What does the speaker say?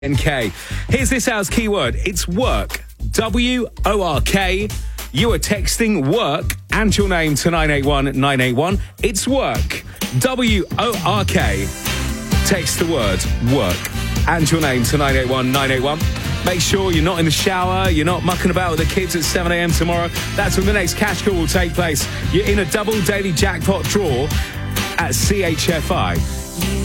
NK. Here's this hour's keyword. It's work. W-O-R-K. You are texting work and your name to 981-981. It's work. W-O-R-K. Text the word work and your name to 981-981. Make sure you're not in the shower, you're not mucking about with the kids at 7 a.m. tomorrow. That's when the next cash call will take place. You're in a double daily jackpot draw at CHFI.